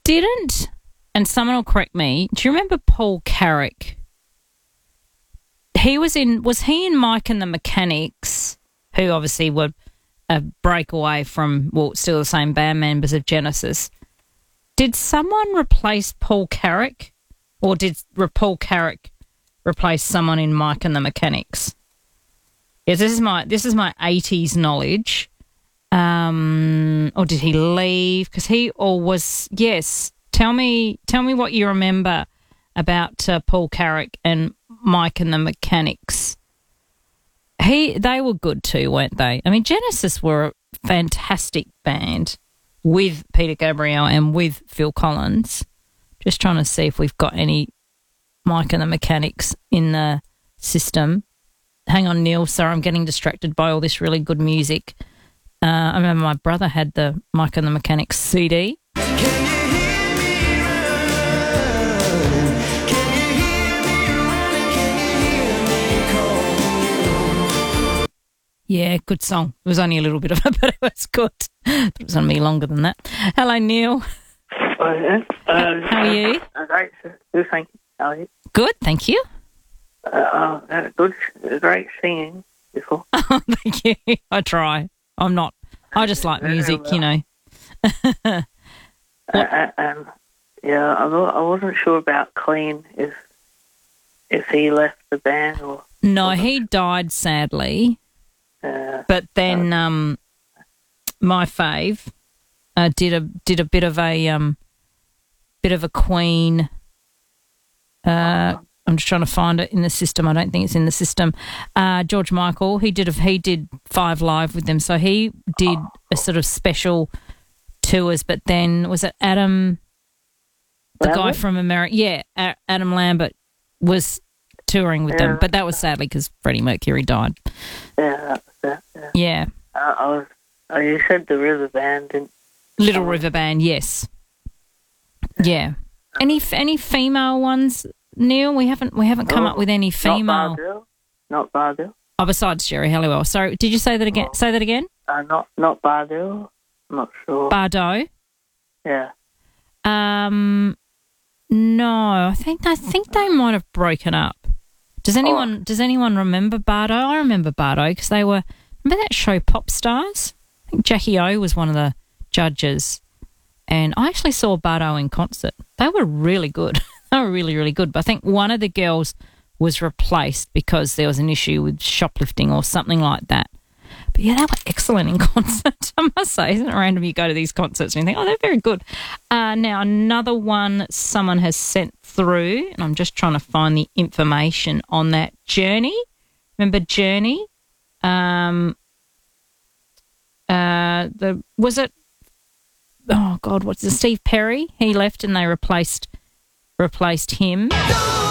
Didn't, and someone will correct me, do you remember Paul Carrick? Was he in Mike and the Mechanics, who obviously were a breakaway from, well, still the same band members of Genesis? Did someone replace Paul Carrick, or did Paul Carrick replace someone in Mike and the Mechanics? Yes, this is my 80s knowledge. Or did he leave? Because he was, yes. Tell me what you remember about Paul Carrick and Mike and the Mechanics. They were good too, weren't they? I mean, Genesis were a fantastic band with Peter Gabriel and with Phil Collins. Just trying to see if we've got any Mike and the Mechanics in the system. Hang on, Neil. Sorry, I'm getting distracted by all this really good music. I remember my brother had the Mike and the Mechanics CD. Yeah, good song. It was only a little bit of it, but it was good. It was going to be longer than that. Hello, Neil. Oh, yeah. How are you? Great, good, thank you. How are you? Good, thank you. Good, great singing before. Oh, thank you. I try. I'm not. I just like music, you know. Yeah, I wasn't sure about Clean if he left the band or. No, he died sadly. But then my fave did a bit of a Queen. I'm just trying to find it in the system. I don't think it's in the system. George Michael, he did 5 Live with them, so he did a sort of special tours. But then was it Adam, the guy from America? Yeah, Adam Lambert was touring with them, but that was sadly because Freddie Mercury died. Yeah, that was that. Yeah. You said the River Band, didn't? Little River Band, yes. Yeah. Any female ones, Neil? We haven't come up with any female. Not Bardell. Oh, besides Jerry Halliwell. Sorry, did you say that again? Say that again. Not Bardell. I'm not sure. Bardot. Yeah. No, I think they might have broken up. Does anyone remember Bardo? I remember Bardo because they were. Remember that show Pop Stars? I think Jackie O was one of the judges, and I actually saw Bardo in concert. They were really good. They were really, really good. But I think one of the girls was replaced because there was an issue with shoplifting or something like that. But yeah, they were excellent in concert, I must say. Isn't it random you go to these concerts and you think, oh, they're very good. Now, another one someone has sent through, and I'm just trying to find the information on that. Journey. Remember Journey? Was it, oh, God, what's it, Steve Perry? He left and they replaced him.